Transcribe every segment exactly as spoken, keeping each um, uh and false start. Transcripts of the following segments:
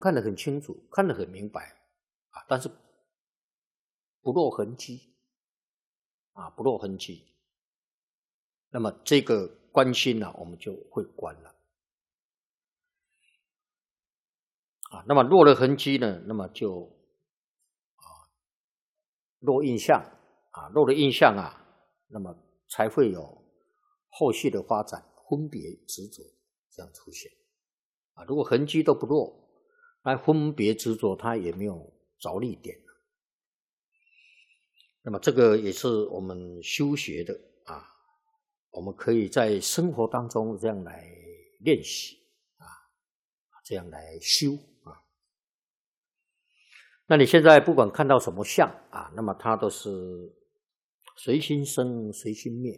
看得很清楚，看得很明白啊，但是不落痕迹啊，不落痕迹。那么这个观心呢、啊，我们就会观了啊。那么落了痕迹呢，那么就啊落印象啊，落了印象啊，那么才会有后续的发展，分别执着这样出现啊。如果痕迹都不落，那分别执着它也没有着力点。那么这个也是我们修学的啊，我们可以在生活当中这样来练习啊，这样来修啊。那你现在不管看到什么相啊，那么它都是随心生随心灭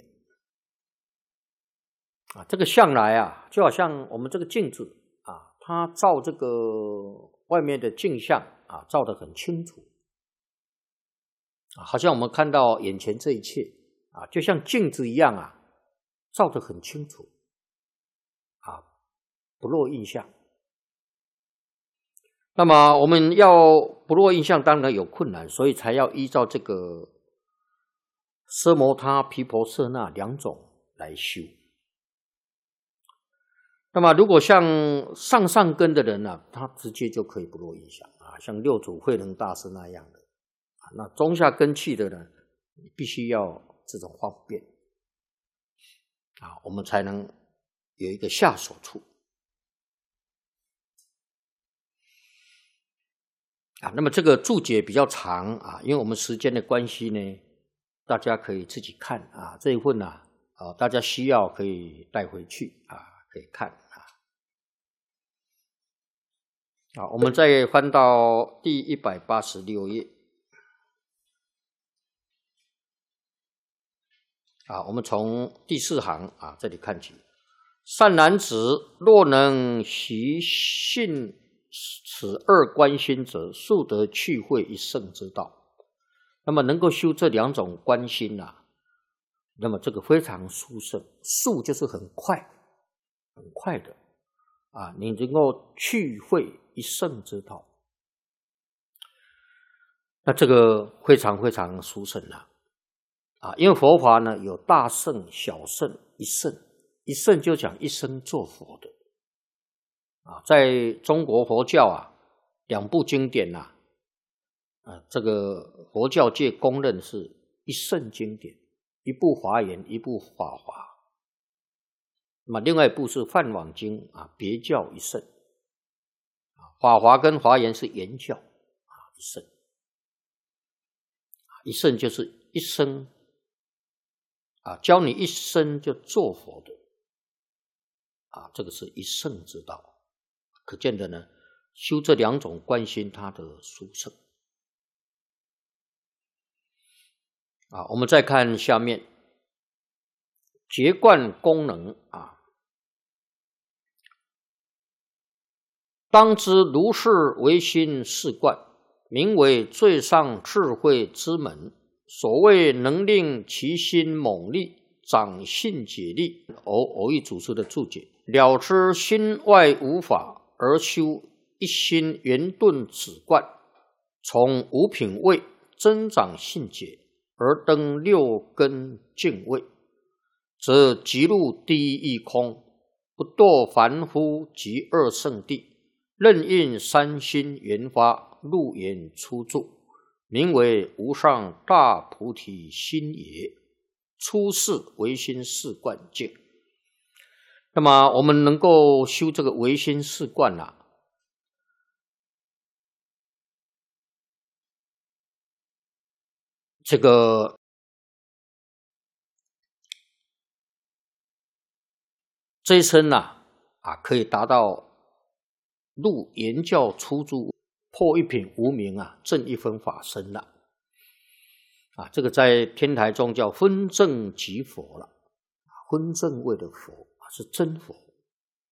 啊。这个相来啊，就好像我们这个镜子啊，它照这个外面的镜像啊，照得很清楚。好像我们看到眼前这一切啊，就像镜子一样啊，照得很清楚啊，不落印象。那么我们要不落印象，当然有困难，所以才要依照这个奢摩他、毗婆舍那两种来修。那么如果像上上根的人呢、啊，他直接就可以不落印象啊，像六祖慧能大师那样的。那中下根器的呢，你必须要这种方便啊，我们才能有一个下手处啊。那么这个注解比较长啊，因为我们时间的关系呢，大家可以自己看啊。这一份呢、啊，啊，大家需要可以带回去啊，可以看啊。好，我们再翻到第一百八十六页。啊，我们从第四行啊这里看起。善男子，若能习信此二观心者，速得去慧一乘之道。那么能够修这两种观心啊，那么这个非常殊胜。速就是很快，很快的啊，你能够去慧一乘之道，那这个非常非常殊胜了。啊，因为佛法呢有大乘、小乘、一乘，一乘就讲一生做佛的啊。在中国佛教啊，两部经典呐、啊，啊，这个佛教界公认是一乘经典，一部华严，一部法华。那么另外一部是梵网经啊，别教一乘啊，法华跟华严是原教啊，一乘，一乘就是一生。啊，教你一生就做佛的啊，这个是一乘之道。可见的呢，修这两种观心，它的殊胜啊。我们再看下面觉观功能啊，当知如是唯心是观，名为最上智慧之门。所谓能令其心猛力，长信解力。偶偶益祖师的注解：了知心外无法，而修一心圆顿止观，从五品位增长信解，而登六根境位，则即入第一义空，不堕凡夫及二圣地，任运三心圆发，入眼出住。名为无上大菩提心也，出世唯心是观境。那么我们能够修这个唯心是观啊，这个这一生呐 啊, 啊，可以达到入言教出住，破一品无明啊，证一分法身了啊。这个在天台宗叫分正即佛了，分正位的佛是真佛